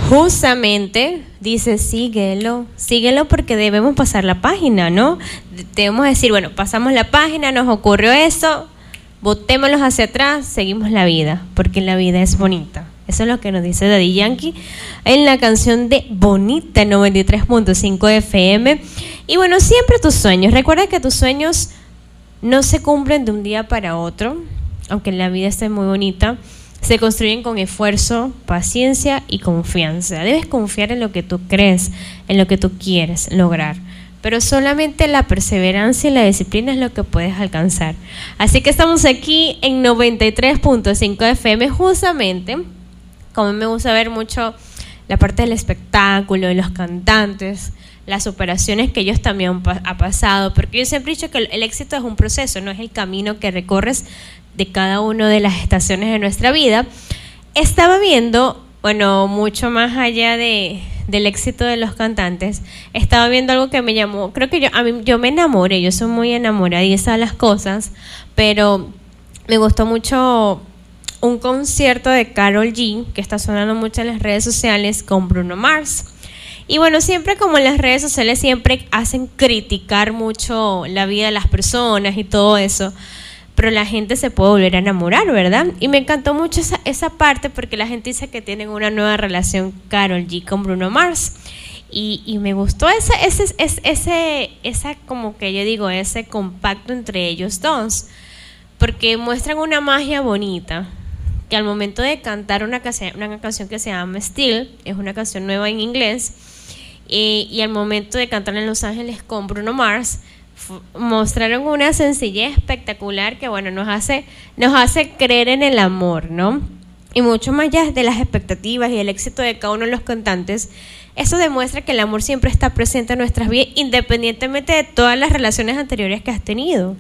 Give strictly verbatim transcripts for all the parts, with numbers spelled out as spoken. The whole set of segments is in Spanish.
justamente dice síguelo, síguelo porque debemos pasar la página, ¿no? Debemos decir, bueno, pasamos la página, nos ocurrió eso, botémoslos hacia atrás, seguimos la vida, porque la vida es bonita. Eso es lo que nos dice Daddy Yankee en la canción de Bonita noventa y tres punto cinco F M. Y bueno, siempre tus sueños. Recuerda que tus sueños no se cumplen de un día para otro, aunque la vida esté muy bonita. Se construyen con esfuerzo, paciencia y confianza. Debes confiar en lo que tú crees, en lo que tú quieres lograr. Pero solamente la perseverancia y la disciplina es lo que puedes alcanzar. Así que estamos aquí en noventa y tres punto cinco F M justamente. Como me gusta ver mucho la parte del espectáculo, de los cantantes, las superaciones que ellos también han pa- ha pasado, porque yo siempre he dicho que el, el éxito es un proceso, no es el camino que recorres de cada una de las estaciones de nuestra vida. Estaba viendo, bueno, mucho más allá de, del éxito de los cantantes, estaba viendo algo que me llamó, creo que yo, a mí, yo me enamoré, yo soy muy enamoradiza de las cosas, pero me gustó mucho un concierto de Karol G, que está sonando mucho en las redes sociales, con Bruno Mars. Y bueno, siempre como en las redes sociales siempre hacen criticar mucho la vida de las personas y todo eso, pero la gente se puede volver a enamorar, ¿verdad? Y me encantó mucho esa, esa parte porque la gente dice que tienen una nueva relación Karol G con Bruno Mars. Y, y me gustó ese, ese, ese, ese, esa como que yo digo, ese compacto entre ellos dos, porque muestran una magia bonita, que al momento de cantar una canción, una canción que se llama Still, es una canción nueva en inglés, y, y al momento de cantar en Los Ángeles con Bruno Mars, f- mostraron una sencillez espectacular que bueno, nos hace, nos hace creer en el amor, ¿no? Y mucho más allá de las expectativas y el éxito de cada uno de los cantantes, eso demuestra que el amor siempre está presente en nuestras vidas, independientemente de todas las relaciones anteriores que has tenido.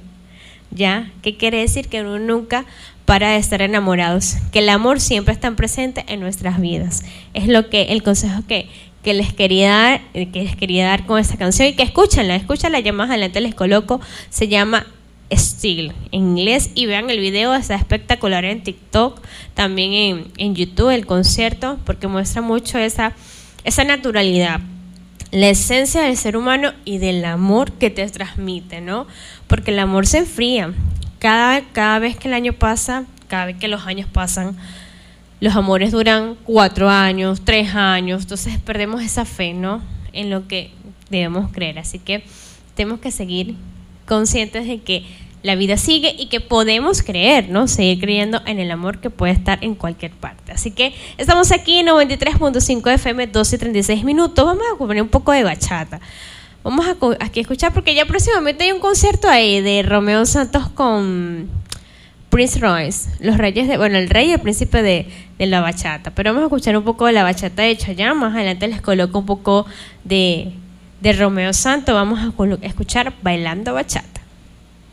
¿Ya? ¿Qué quiere decir? Que uno nunca para de estar enamorados, que el amor siempre está presente en nuestras vidas. Es lo que el consejo que, que les quería dar, que les quería dar con esta canción, y que escúchanla, escúchanla, ya más adelante les coloco, se llama Still en inglés, y vean el video, está espectacular en TikTok, también en, en YouTube el concierto, porque muestra mucho esa, esa naturalidad, la esencia del ser humano y del amor que te transmite, ¿no? Porque el amor se enfría. Cada, cada vez que el año pasa, cada vez que los años pasan, los amores duran cuatro años, tres años, entonces perdemos esa fe, ¿no? En lo que debemos creer. Así que tenemos que seguir conscientes de que la vida sigue y que podemos creer, ¿no? Seguir creyendo en el amor que puede estar en cualquier parte. Así que estamos aquí en noventa y tres punto cinco F M, doce y treinta y seis minutos. Vamos a poner un poco de bachata. Vamos a aquí a escuchar, porque ya próximamente hay un concierto ahí de Romeo Santos con Prince Royce, los reyes de, bueno, el rey y el príncipe de, de la bachata. Pero vamos a escuchar un poco de la bachata de Chayanne. Más adelante les coloco un poco de, de Romeo Santos. Vamos a escuchar Bailando Bachata.